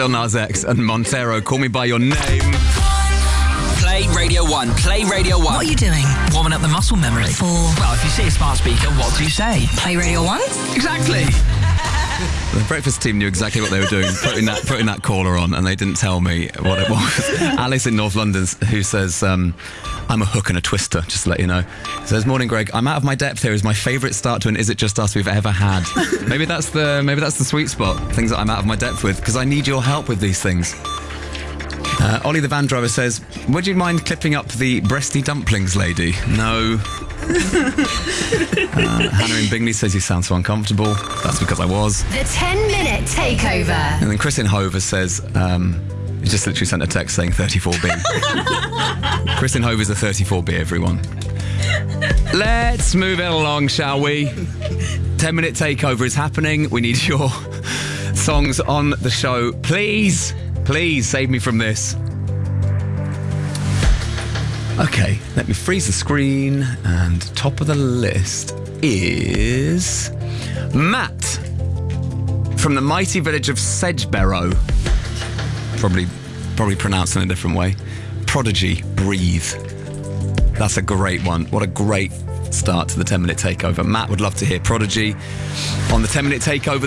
Lil Nas X and Montero, Call Me By Your Name. Play Radio 1. Play Radio 1. What are you doing? Warming up the muscle memory. Well, if you see a smart speaker, what do you say? Play Radio 1? Exactly. The breakfast team knew exactly what they were doing, putting that caller on, and they didn't tell me what it was. Alice in North London, who says, I'm a hook and a twister, just to let you know. Says, morning, Greg. I'm out of my depth here. Is my favourite start to an Is It Just Us we've ever had. Maybe that's the sweet spot. Things that I'm out of my depth with, because I need your help with these things. Ollie the van driver says, would you mind clipping up the breasty dumplings lady? No. Hannah in Bingley says you sound so uncomfortable. That's because I was. The 10-minute takeover. And then Chris in Hover says, he just literally sent a text saying 34B. Chris in Hover is a 34B, everyone. Let's move it along, shall we? 10-minute takeover is happening. We need your songs on the show. Please save me from this. Okay, let me freeze the screen, and top of the list is Matt from the mighty village of Sedgebarrow. Probably pronounced in a different way. Prodigy, Breathe. That's a great one. What a great start to the 10-minute takeover. Matt would love to hear Prodigy on the 10-minute takeover.